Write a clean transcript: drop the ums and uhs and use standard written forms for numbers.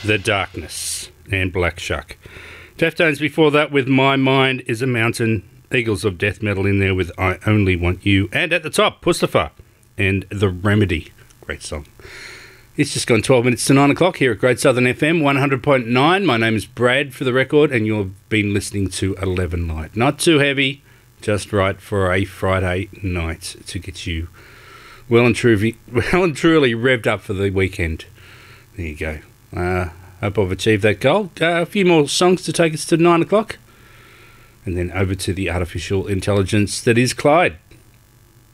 The Darkness and Black Shuck. Deftones before that with My Mind is a Mountain. Eagles of Death Metal in there with I Only Want You. And at the top, Pustafa and The Remedy. Great song. It's just gone 12 minutes to 9 o'clock here at Great Southern FM 100.9. My name is Brad for the record, and you've been listening to 11 Light. Not too heavy, just right for a Friday night to get you well and truly revved up for the weekend. There you go. Hope I've achieved that goal. A few more songs to take us to 9 o'clock. And then over to the artificial intelligence that is Clyde.